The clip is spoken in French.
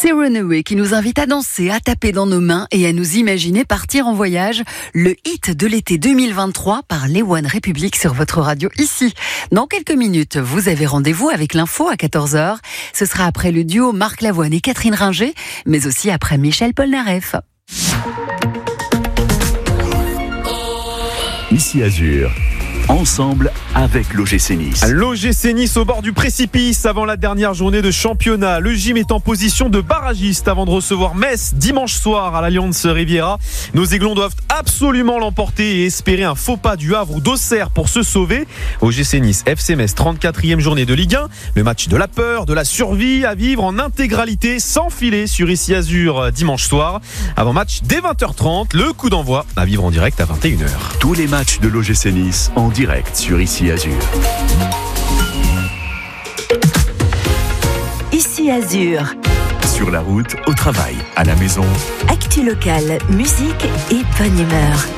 C'est Runaway qui nous invite à danser, à taper dans nos mains et à nous imaginer partir en voyage. Le hit de l'été 2023 par les One Republic sur votre radio ici. Dans quelques minutes, vous avez rendez-vous avec l'info à 14h. Ce sera après le duo Marc Lavoine et Catherine Ringer, mais aussi après Michel Polnareff. Ici Azur, ensemble avec l'OGC Nice. L'OGC Nice au bord du précipice avant la dernière journée de championnat. Le gym est en position de barragiste avant de recevoir Metz dimanche soir à l'Allianz Riviera. Nos Aiglons doivent absolument l'emporter et espérer un faux pas du Havre ou d'Auxerre pour se sauver. OGC Nice, FC Metz, 34e journée de Ligue 1. Le match de la peur, de la survie à vivre en intégralité sans filet sur Ici Azur dimanche soir. Avant match dès 20h30, le coup d'envoi à vivre en direct à 21h. Tous les matchs de l'OGC Nice en direct sur Ici Azur. Ici Azur. Sur la route, au travail, à la maison. Actu locale, musique et bonne humeur.